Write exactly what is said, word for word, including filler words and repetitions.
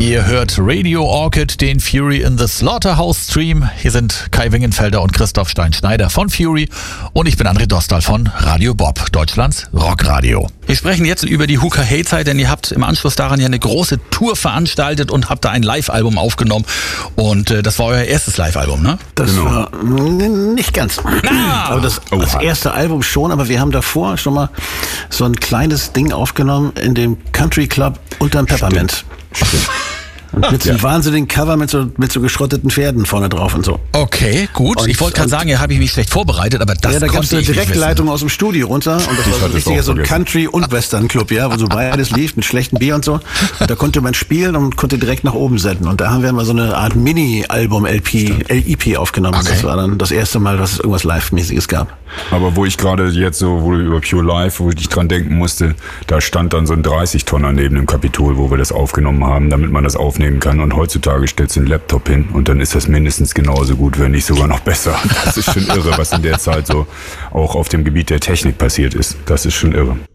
Ihr hört Radio Orchid, den Fury in the Slaughterhouse Stream. Hier sind Kai Wingenfelder und Christoph Stein-Schneider von Fury und ich bin André Dostal von Radio Bob, Deutschlands Rockradio. Wir sprechen jetzt über die Hooker Hey-Zeit, denn ihr habt im Anschluss daran ja eine große Tour veranstaltet und habt da ein Live-Album aufgenommen und äh, das war euer erstes Live-Album, ne? Das genau. war n- nicht ganz. Ah! Aber das, das erste Album schon, aber wir haben davor schon mal so ein kleines Ding aufgenommen in dem Country Club unterm Peppermint. Stimmt. Und mit so einem wahnsinnigen Cover mit so, mit so geschrotteten Pferden vorne drauf und so. Okay, gut. Und ich wollte gerade sagen, hier habe ich mich schlecht vorbereitet, aber das ja, da konnte eine ich Direktleitung aus dem Studio runter und das ich war so ein richtiger so ein Country- und Western-Club, ja, wo so beides lief mit schlechtem Bier und so. Und da konnte man spielen und konnte direkt nach oben senden. Und da haben wir mal so eine Art Mini-Album-L P, L E P aufgenommen. Okay. Das war dann das erste Mal, dass es irgendwas Live-mäßiges gab. Aber wo ich gerade jetzt so, wo du über Pure Life, wo ich dran denken musste, da stand dann so ein dreißig-Tonner neben dem Kapitol, wo wir das aufgenommen haben, damit man das aufnehmen kann. Und heutzutage stellst du einen Laptop hin und dann ist das mindestens genauso gut, wenn nicht sogar noch besser. Das ist schon irre, was in der Zeit so auch auf dem Gebiet der Technik passiert ist. Das ist schon irre.